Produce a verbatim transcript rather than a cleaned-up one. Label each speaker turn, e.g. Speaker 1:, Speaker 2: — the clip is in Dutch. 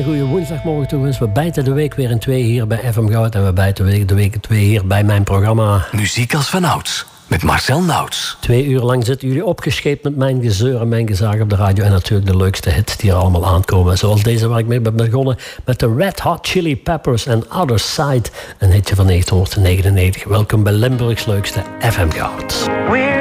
Speaker 1: en goede woensdagmorgen toewensen. We bijten de week weer in twee hier bij F M Goud. En we bijten de week, de week in twee hier bij mijn programma
Speaker 2: Muziek als vanouds. Met Marcel Nauts.
Speaker 1: Twee uur lang zitten jullie opgescheept met mijn gezeur en mijn gezag op de radio. En natuurlijk de leukste hits die er allemaal aankomen. Zoals deze waar ik mee ben begonnen met de Red Hot Chili Peppers en Other Side. Een hitje van negentien negenennegentig. Welkom bij Limburgs leukste F M Goud.